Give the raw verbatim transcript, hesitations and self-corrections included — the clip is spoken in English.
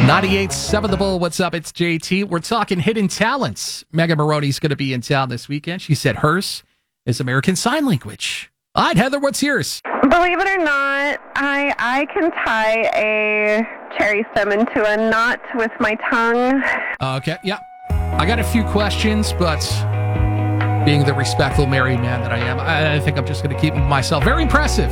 ninety-eight point seven The Bull. What's up? It's J T. We're talking hidden talents. Megan Maroney's going to be in town this weekend. She said hers is American Sign Language. All right, Heather, what's yours? Believe it or not, I I can tie a cherry stem into a knot with my tongue. Okay, yeah. I got a few questions, but being the respectful married man that I am, I, I think I'm just going to keep myself. Very impressive.